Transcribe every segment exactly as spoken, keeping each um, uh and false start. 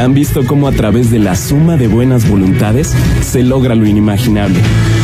¿Han visto cómo a través de la suma de buenas voluntades se logra lo inimaginable?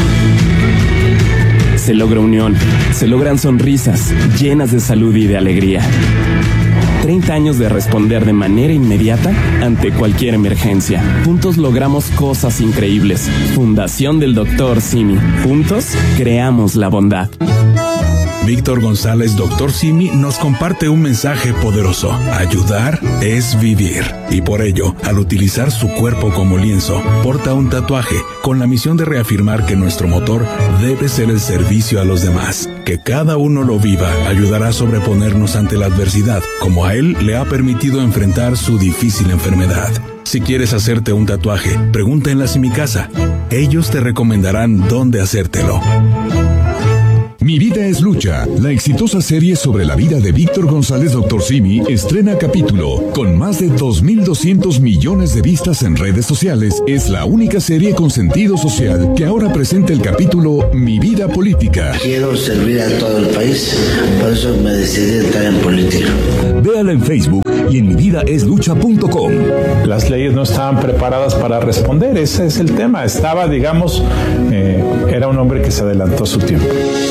Se logra unión, se logran sonrisas llenas de salud y de alegría. treinta años de responder de manera inmediata ante cualquier emergencia. Juntos logramos cosas increíbles. Fundación del doctor Simi. Juntos creamos la bondad. Víctor González, doctor Simi, nos comparte un mensaje poderoso. Ayudar es vivir. Y por ello, al utilizar su cuerpo como lienzo, porta un tatuaje con la misión de reafirmar que nuestro motor debe ser el servicio a los demás. Que cada uno lo viva ayudará a sobreponernos ante la adversidad, como a él le ha permitido enfrentar su difícil enfermedad. Si quieres hacerte un tatuaje, pregunta en la Simicasa. Ellos te recomendarán dónde hacértelo. Mi vida es lucha, la exitosa serie sobre la vida de Víctor González, doctor Simi, estrena capítulo. Con más de dos mil doscientos millones de vistas en redes sociales, es la única serie con sentido social que ahora presenta el capítulo Mi vida política. Quiero servir a todo el país, por eso me decidí entrar en política. Véala en Facebook y en mi vida es lucha punto com. Las leyes no estaban preparadas para responder, ese es el tema. Estaba, digamos, eh, era un hombre que se adelantó a su tiempo.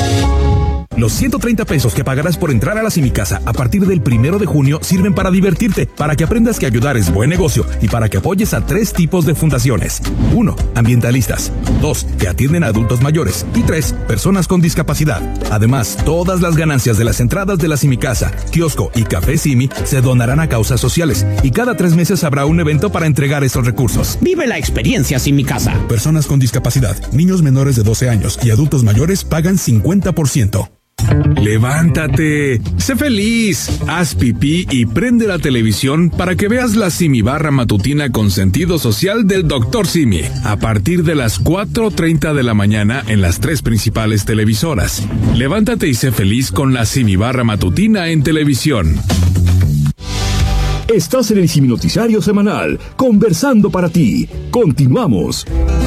Los ciento treinta pesos que pagarás por entrar a la Simicasa a partir del primero de junio sirven para divertirte, para que aprendas que ayudar es buen negocio y para que apoyes a tres tipos de fundaciones. Uno, ambientalistas. Dos, que atienden a adultos mayores. Y tres, personas con discapacidad. Además, todas las ganancias de las entradas de la Simicasa, kiosco y café Simi se donarán a causas sociales. Y cada tres meses habrá un evento para entregar esos recursos. Vive la experiencia Simicasa. Personas con discapacidad, niños menores de doce años y adultos mayores pagan cincuenta por ciento. ¡Levántate! ¡Sé feliz! Haz pipí y prende la televisión para que veas la Simibarra matutina con sentido social del doctor Simi. A partir de las cuatro treinta de la mañana en las tres principales televisoras. Levántate y sé feliz con la Simibarra matutina en televisión. Estás en el Simi Noticiario Semanal, conversando para ti. Continuamos.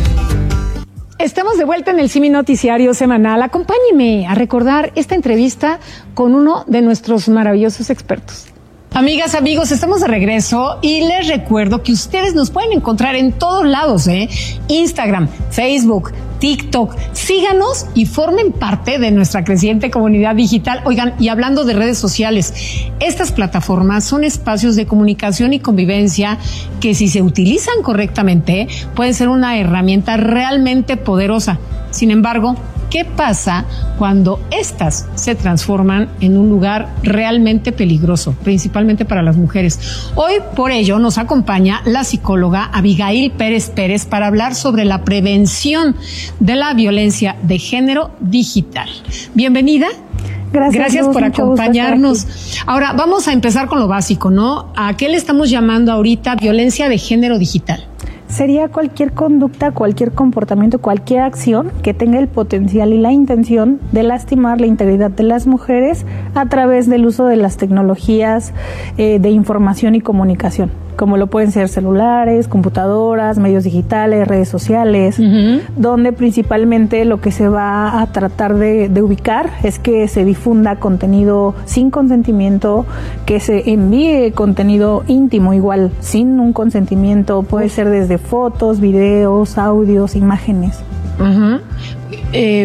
Estamos de vuelta en el Simi Noticiario Semanal. Acompáñeme a recordar esta entrevista con uno de nuestros maravillosos expertos. Amigas, amigos, estamos de regreso y les recuerdo que ustedes nos pueden encontrar en todos lados, ¿eh? Instagram, Facebook, TikTok. Síganos y formen parte de nuestra creciente comunidad digital. Oigan, y hablando de redes sociales, estas plataformas son espacios de comunicación y convivencia que, si se utilizan correctamente, pueden ser una herramienta realmente poderosa. Sin embargo, ¿qué pasa cuando estas se transforman en un lugar realmente peligroso, principalmente para las mujeres? Hoy, por ello, nos acompaña la psicóloga Abigail Pérez Pérez para hablar sobre la prevención de la violencia de género digital. Bienvenida. Gracias, Gracias Luz, por acompañarnos. Ahora, vamos a empezar con lo básico, ¿no? ¿A qué le estamos llamando ahorita violencia de género digital? Sería cualquier conducta, cualquier comportamiento, cualquier acción que tenga el potencial y la intención de lastimar la integridad de las mujeres a través del uso de las tecnologías eh, de información y comunicación, como lo pueden ser celulares, computadoras, medios digitales, redes sociales, uh-huh. donde principalmente lo que se va a tratar de, de ubicar es que se difunda contenido sin consentimiento, que se envíe contenido íntimo igual, sin un consentimiento, puede ser desde fotos, videos, audios, imágenes. Uh-huh. Eh,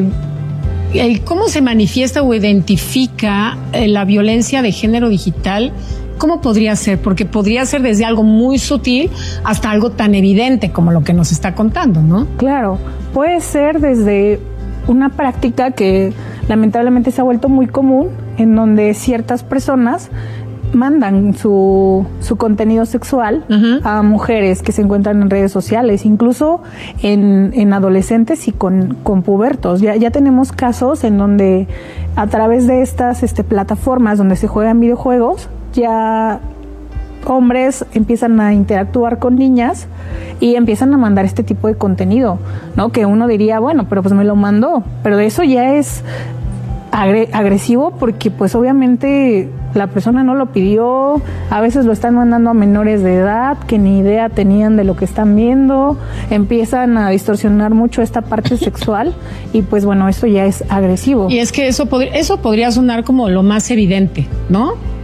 ¿Cómo se manifiesta o identifica eh, la violencia de género digital? ¿Cómo podría ser? Porque podría ser desde algo muy sutil hasta algo tan evidente como lo que nos está contando, ¿no? Claro, puede ser desde una práctica que lamentablemente se ha vuelto muy común, en donde ciertas personas mandan su, su contenido sexual uh-huh. a mujeres que se encuentran en redes sociales, incluso en, en adolescentes y con, con pubertos. Ya, ya tenemos casos en donde a través de estas este, plataformas donde se juegan videojuegos, ya hombres empiezan a interactuar con niñas y empiezan a mandar este tipo de contenido, ¿no? Que uno diría, bueno, pero pues me lo mandó, pero eso ya es agre- agresivo porque pues obviamente la persona no lo pidió, a veces lo están mandando a menores de edad que ni idea tenían de lo que están viendo, empiezan a distorsionar mucho esta parte sexual y pues bueno, eso ya es agresivo. Y es que eso, pod- eso podría sonar como lo más evidente, ¿no?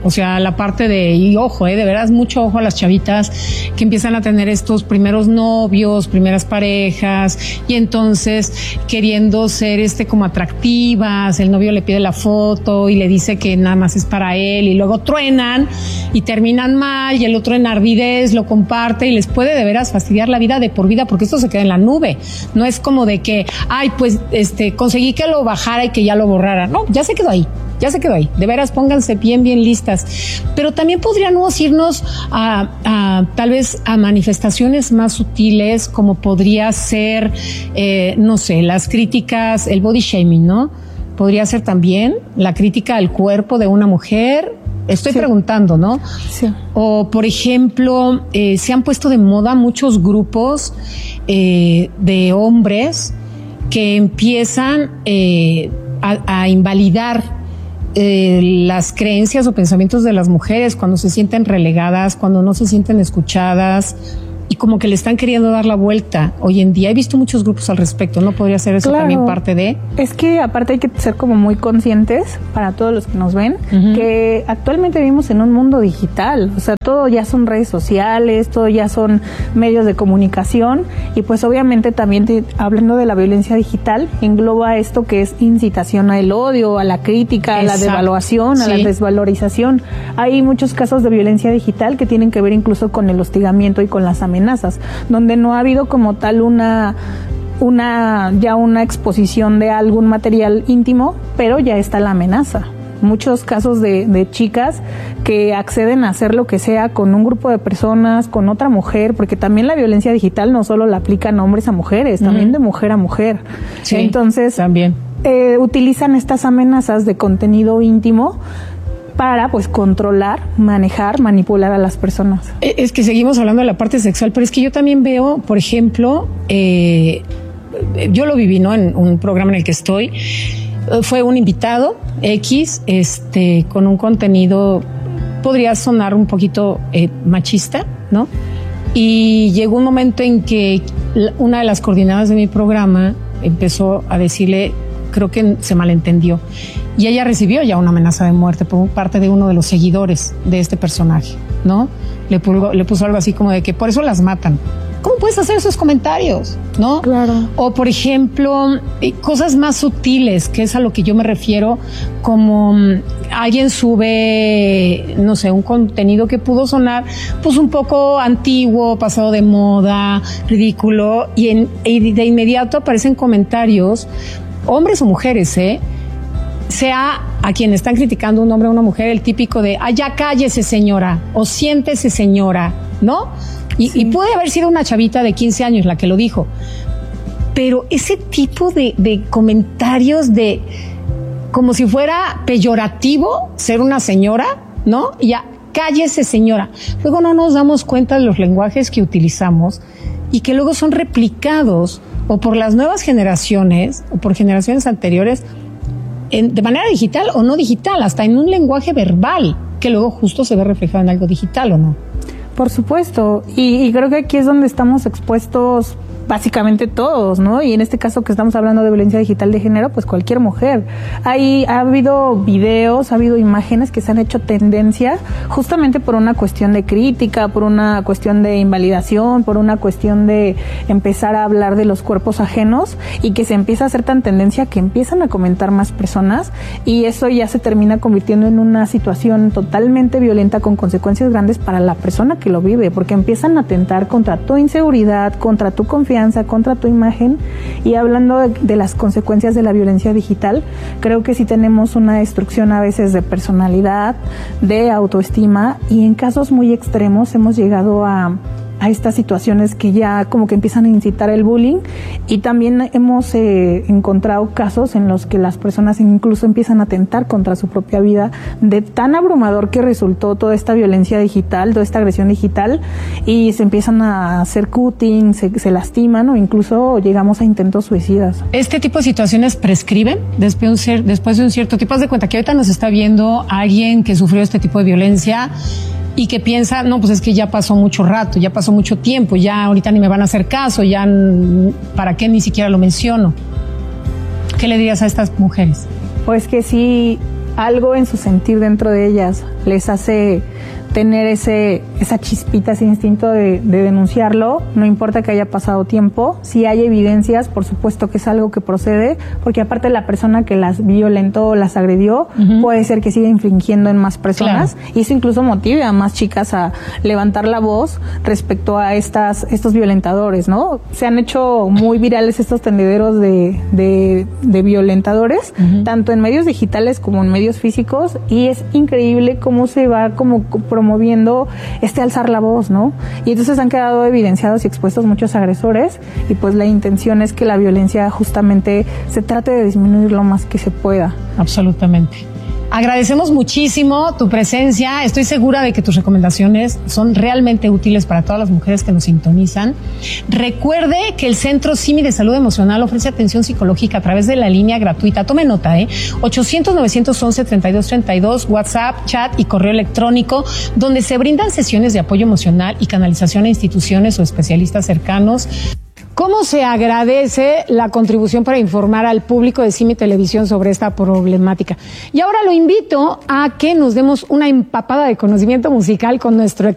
O sea, la parte de, y ojo, eh, de veras, mucho ojo a las chavitas que empiezan a tener estos primeros novios, primeras parejas, y entonces queriendo ser este como atractivas, el novio le pide la foto y le dice que nada más es para él, y luego truenan y terminan mal, y el otro en ardidez lo comparte y les puede de veras fastidiar la vida de por vida, porque esto se queda en la nube. No es como de que, ay, pues este conseguí que lo bajara y que ya lo borrara. No, ya se quedó ahí. Ya se quedó ahí. De veras, pónganse bien, bien listas. Pero también podríamos irnos a, a tal vez a manifestaciones más sutiles, como podría ser, eh, no sé, las críticas, el body shaming, ¿no? Podría ser también la crítica al cuerpo de una mujer. Estoy sí. preguntando, ¿no? Sí. O, por ejemplo, eh, se han puesto de moda muchos grupos eh, de hombres que empiezan eh, a, a invalidar Eh, las creencias o pensamientos de las mujeres cuando se sienten relegadas, cuando no se sienten escuchadas, y como que le están queriendo dar la vuelta. Hoy en día he visto muchos grupos al respecto. ¿No podría ser eso claro. también parte de? Es que aparte hay que ser como muy conscientes, para todos los que nos ven, uh-huh. que actualmente vivimos en un mundo digital. O sea, todo ya son redes sociales, todo ya son medios de comunicación, y pues obviamente también te, hablando de la violencia digital, engloba esto que es incitación al odio, a la crítica, a Exacto. la devaluación, sí. a la desvalorización. Hay muchos casos de violencia digital que tienen que ver incluso con el hostigamiento y con las amenazas, donde no ha habido como tal una una ya una exposición de algún material íntimo, pero ya está la amenaza. Muchos casos de, de chicas que acceden a hacer lo que sea con un grupo de personas, con otra mujer, porque también la violencia digital no solo la aplican hombres a mujeres, uh-huh. también de mujer a mujer. Sí, entonces también eh, utilizan estas amenazas de contenido íntimo para pues controlar, manejar, manipular a las personas. Es que seguimos hablando de la parte sexual, pero es que yo también veo, por ejemplo, eh, yo lo viví, ¿no? En un programa en el que estoy, fue un invitado X, este, con un contenido, podría sonar un poquito eh, machista, ¿no? Y llegó un momento en que una de las coordinadoras de mi programa empezó a decirle, creo que se malentendió, y ella recibió ya una amenaza de muerte por parte de uno de los seguidores de este personaje, ¿no? Le puso, le puso algo así como de que por eso las matan. ¿Cómo puedes hacer esos comentarios? ¿No? Claro. O, por ejemplo, cosas más sutiles, que es a lo que yo me refiero, como alguien sube, no sé, un contenido que pudo sonar pues un poco antiguo, pasado de moda, ridículo, y, en, y de inmediato aparecen comentarios, hombres o mujeres, ¿eh? Sea a quien están criticando, un hombre o una mujer, el típico de, ah, ya cállese señora, o siéntese señora, ¿no? Y, sí. y puede haber sido una chavita de quince años la que lo dijo, pero ese tipo de, de comentarios de, como si fuera peyorativo ser una señora, ¿no? Ya, cállese señora. Luego no nos damos cuenta de los lenguajes que utilizamos y que luego son replicados o por las nuevas generaciones o por generaciones anteriores, En, de manera digital o no digital, hasta en un lenguaje verbal, que luego justo se ve reflejado en algo digital, ¿o no? Por supuesto, y, y creo que aquí es donde estamos expuestos básicamente todos, ¿no? Y en este caso que estamos hablando de violencia digital de género, pues cualquier mujer. Hay, ha habido videos, ha habido imágenes que se han hecho tendencia justamente por una cuestión de crítica, por una cuestión de invalidación, por una cuestión de empezar a hablar de los cuerpos ajenos, y que se empieza a hacer tan tendencia que empiezan a comentar más personas, y eso ya se termina convirtiendo en una situación totalmente violenta con consecuencias grandes para la persona que lo vive, porque empiezan a atentar contra tu inseguridad, contra tu confianza, contra tu imagen. Y hablando de, de las consecuencias de la violencia digital, creo que sí tenemos una destrucción a veces de personalidad, de autoestima, y en casos muy extremos hemos llegado a a estas situaciones que ya como que empiezan a incitar el bullying, y también hemos eh, encontrado casos en los que las personas incluso empiezan a atentar contra su propia vida, de tan abrumador que resultó toda esta violencia digital, toda esta agresión digital, y se empiezan a hacer cutting, se, se lastiman, o incluso llegamos a intentos suicidas. ¿Este tipo de situaciones prescriben después de un, cier- después de un cierto tipo? Haz de cuenta que ahorita nos está viendo alguien que sufrió este tipo de violencia y que piensa, no, pues es que ya pasó mucho rato, ya pasó mucho tiempo, ya ahorita ni me van a hacer caso, ya para qué ni siquiera lo menciono. ¿Qué le dirías a estas mujeres? Pues que sí, algo en su sentir dentro de ellas les hace tener ese esa chispita, ese instinto de, de denunciarlo, no importa que haya pasado tiempo. Si hay evidencias, por supuesto que es algo que procede, porque aparte la persona que las violentó o las agredió, uh-huh. puede ser que siga infringiendo en más personas, claro. y eso incluso motive a más chicas a levantar la voz respecto a estas estos violentadores, ¿no? Se han hecho muy virales estos tendederos de, de, de violentadores, uh-huh. tanto en medios digitales como en medios físicos, y es increíble cómo se va como promoviendo este alzar la voz, ¿no? Y entonces han quedado evidenciados y expuestos muchos agresores, y pues la intención es que la violencia justamente se trate de disminuir lo más que se pueda. Absolutamente. Agradecemos muchísimo tu presencia. Estoy segura de que tus recomendaciones son realmente útiles para todas las mujeres que nos sintonizan. Recuerde que el Centro Simi de Salud Emocional ofrece atención psicológica a través de la línea gratuita. Tome nota, ¿eh? ochocientos, novecientos once, treinta y dos treinta y dos, WhatsApp, chat y correo electrónico, donde se brindan sesiones de apoyo emocional y canalización a instituciones o especialistas cercanos. ¿Cómo se agradece la contribución para informar al público de Simi Televisión sobre esta problemática? Y ahora lo invito a que nos demos una empapada de conocimiento musical con nuestro